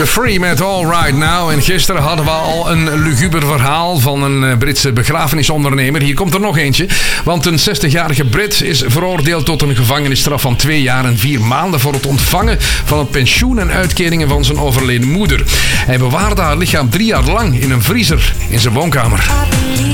The Free met All Right Now. En gisteren hadden we al een luguber verhaal van een Britse begrafenisondernemer. Hier komt er nog eentje. Want een 60-jarige Brit is veroordeeld tot een gevangenisstraf van 2 jaar en 4 maanden... voor het ontvangen van het pensioen en uitkeringen van zijn overleden moeder. Hij bewaarde haar lichaam 3 jaar lang in een vriezer in zijn woonkamer.